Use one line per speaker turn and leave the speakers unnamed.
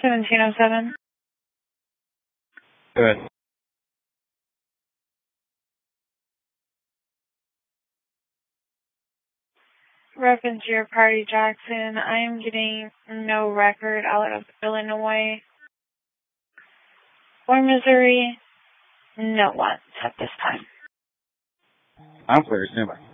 1707.
Good.
Reference your party, Jackson. I am getting no record out of Illinois or Missouri. No ones at this time.
I'm clear. Stand by.